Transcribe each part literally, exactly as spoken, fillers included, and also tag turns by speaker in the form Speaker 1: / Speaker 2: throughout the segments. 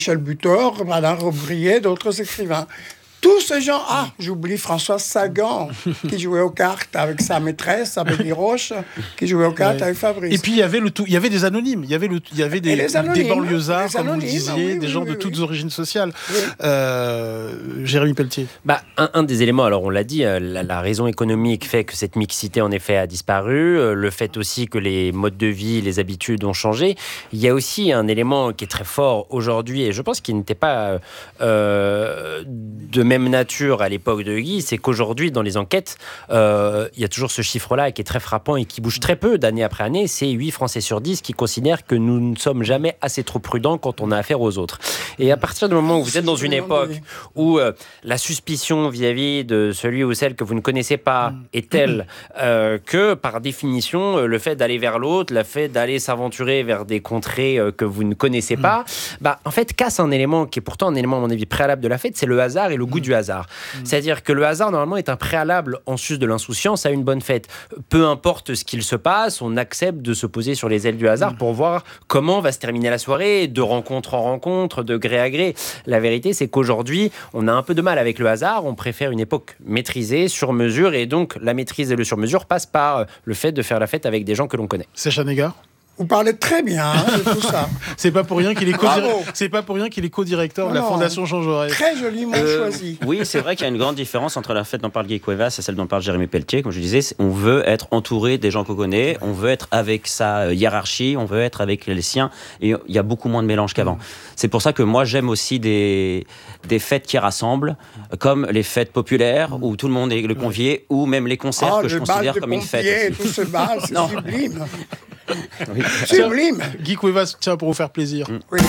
Speaker 1: Michel Butor, Madame Aubrier, d'autres écrivains. Tous ces gens, ah, j'oublie Françoise Sagan, qui jouait aux cartes avec sa maîtresse, Amélie Roche, qui jouait aux cartes ouais. avec Fabrice.
Speaker 2: Et puis il y avait le tout, il y avait des anonymes, il y avait le, il y avait des, des banlieusards, comme vous le disiez, oui, des oui, gens oui, de oui, toutes oui. origines sociales. Oui. Euh, Jérémy Pelletier.
Speaker 3: Bah, un, un des éléments, alors on l'a dit, la, la raison économique fait que cette mixité en effet a disparu, le fait aussi que les modes de vie, les habitudes ont changé. Il y a aussi un élément qui est très fort aujourd'hui, et je pense qu'il n'était pas euh, de même nature à l'époque de Guy, c'est qu'aujourd'hui, dans les enquêtes, euh, il y a toujours ce chiffre-là qui est très frappant et qui bouge très peu d'année après année. C'est huit Français sur dix qui considèrent que nous ne sommes jamais assez trop prudents quand on a affaire aux autres. Et à partir du moment où vous êtes dans une époque où euh, la suspicion vis-à-vis de celui ou celle que vous ne connaissez pas est telle euh, que, par définition, le fait d'aller vers l'autre, le fait d'aller s'aventurer vers des contrées euh, que vous ne connaissez pas, bah, en fait, casse un élément qui est pourtant un élément, à mon avis, préalable de la fête, c'est le hasard et le goût du hasard. Mmh. C'est-à-dire que le hasard, normalement, est un préalable en sus de l'insouciance à une bonne fête. Peu importe ce qu'il se passe, on accepte de se poser sur les ailes du hasard mmh. pour voir comment va se terminer la soirée, de rencontre en rencontre, de gré à gré. La vérité, c'est qu'aujourd'hui, on a un peu de mal avec le hasard. On préfère une époque maîtrisée, sur mesure, et donc la maîtrise et le sur mesure passent par le fait de faire la fête avec des gens que l'on connaît.
Speaker 2: Sacha Négat ?
Speaker 1: Vous parlez très bien hein, de tout ça.
Speaker 2: C'est pas pour rien qu'il est, co-dir... c'est pas pour rien qu'il est co-directeur non, de la Fondation Jean Jaurès.
Speaker 1: Très joliment euh, choisi.
Speaker 4: Oui, c'est vrai qu'il y a une grande différence entre la fête dont parle Guy Cuevas et celle dont parle Jérémy Pelletier. Comme je disais, on veut être entouré des gens qu'on connaît, on veut être avec sa hiérarchie, on veut être avec les siens, et il y a beaucoup moins de mélange qu'avant. C'est pour ça que moi, j'aime aussi des, des fêtes qui rassemblent, comme les fêtes populaires, où tout le monde est le convié, ou même les concerts
Speaker 1: oh,
Speaker 4: que je considère comme une fête.
Speaker 1: Tout ce bal, c'est sublime. Oui. Sublime.
Speaker 2: Guy Cuevas, tiens, pour vous faire plaisir. Mm. Oui.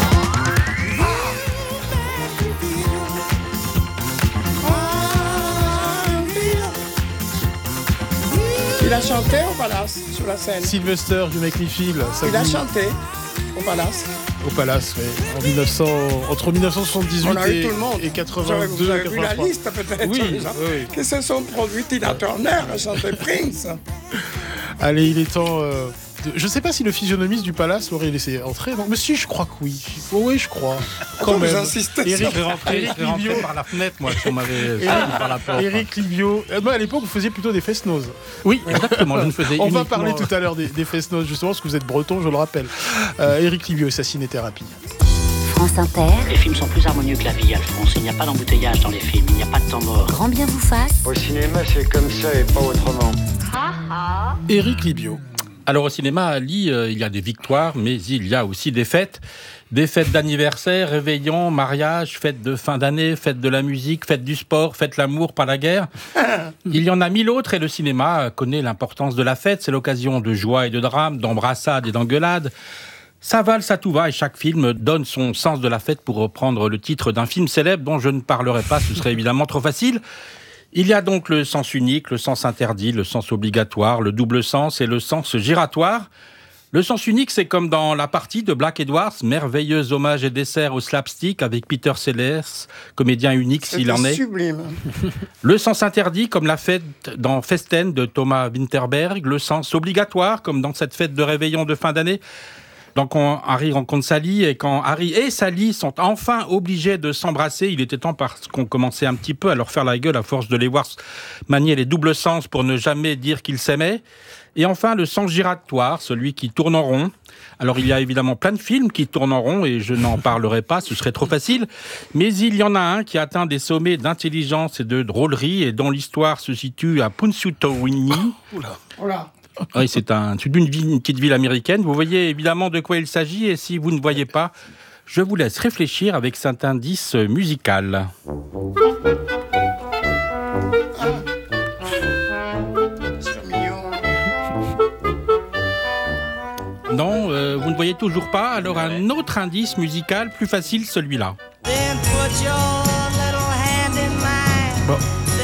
Speaker 1: Il a chanté au Palace, sur la scène.
Speaker 2: Sylvester du McNichil.
Speaker 1: Il
Speaker 2: vous...
Speaker 1: a chanté au Palace.
Speaker 2: Au Palace, oui. En mille neuf cents, entre mille neuf cent soixante-dix-huit
Speaker 1: On a eu
Speaker 2: et,
Speaker 1: tout le monde.
Speaker 2: et quatre-vingt-deux.
Speaker 1: Vous avez vu la liste peut-être
Speaker 2: oui,
Speaker 1: oui, oui. Qui se sont produits. Tina Turner a chanté Prince.
Speaker 2: Allez, il est temps... Euh... Je ne sais pas si le physionomiste du Palace l'aurait laissé entrer. Non, mais si, je crois que oui. Oh, oui, je crois.
Speaker 1: Quand même. Vous insistez
Speaker 2: Eric,
Speaker 5: sur... Eric Livio par la fenêtre, moi, qu'on m'avait par la porte.
Speaker 2: Eric Livio. Moi, à l'époque, vous faisiez plutôt des fest-noz.
Speaker 5: Oui, exactement. Je ne faisais
Speaker 2: On
Speaker 5: uniquement...
Speaker 2: va parler tout à l'heure des, des fest-noz, justement, parce que vous êtes breton, je le rappelle. Euh, Eric Livio, Assassiné-thérapie.
Speaker 6: France Inter.
Speaker 7: Les films sont plus harmonieux que la vie, Alphonse. Il n'y a pas d'embouteillage dans les films, il n'y a pas de temps mort.
Speaker 6: Grand bien vous fasse.
Speaker 8: Au cinéma, c'est comme ça et pas autrement.
Speaker 2: Eric Livio.
Speaker 5: Alors au cinéma, Ali, euh, il y a des victoires, mais il y a aussi des fêtes. Des fêtes d'anniversaire, réveillons, mariage, fêtes de fin d'année, fêtes de la musique, fêtes du sport, fêtes l'amour, pas la guerre. Il y en a mille autres et le cinéma connaît l'importance de la fête. C'est l'occasion de joie et de drame, d'embrassades et d'engueulades. Ça valse à tout va et chaque film donne son sens de la fête, pour reprendre le titre d'un film célèbre dont je ne parlerai pas, ce serait évidemment trop facile. Il y a donc le sens unique, le sens interdit, le sens obligatoire, le double sens et le sens giratoire. Le sens unique, c'est comme dans La Partie de Black Edwards, merveilleux hommage et dessert au slapstick avec Peter Sellers, comédien unique s'il en est.
Speaker 1: Sublime.
Speaker 5: Le sens interdit, comme la fête dans Festen de Thomas Winterberg. Le sens obligatoire, comme dans cette fête de réveillon de fin d'année. Donc quand Harry rencontre Sally et quand Harry et Sally sont enfin obligés de s'embrasser, il était temps parce qu'on commençait un petit peu à leur faire la gueule à force de les voir manier les doubles sens pour ne jamais dire qu'ils s'aimaient. Et enfin le sens giratoire, celui qui tourne en rond. Alors il y a évidemment plein de films qui tournent en rond et je n'en parlerai pas, ce serait trop facile. Mais il y en a un qui atteint des sommets d'intelligence et de drôlerie et dont l'histoire se situe à Punxsutawney.
Speaker 1: Oh, oula, oula.
Speaker 5: Oui, c'est un, une, ville, une petite ville américaine. Vous voyez évidemment de quoi il s'agit et si vous ne voyez pas, je vous laisse réfléchir avec cet indice musical.
Speaker 1: Ah. C'est mignon.
Speaker 5: Non, euh, vous ne voyez toujours pas. Alors un autre indice musical, plus facile, celui-là. Bon.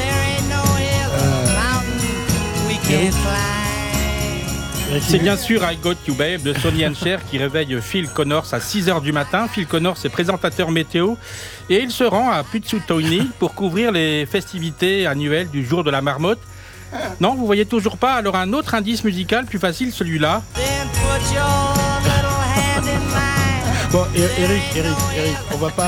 Speaker 5: Euh... C'est bien sûr I Got You Babe de Sonny and Cher qui réveille Phil Connors à six heures du matin. Phil Connors est présentateur météo et il se rend à Punxsutawney pour couvrir les festivités annuelles du jour de la marmotte. Non, vous voyez toujours pas. Alors un autre indice musical plus facile, celui-là.
Speaker 2: Bon, Eric, Eric, Eric, on va pas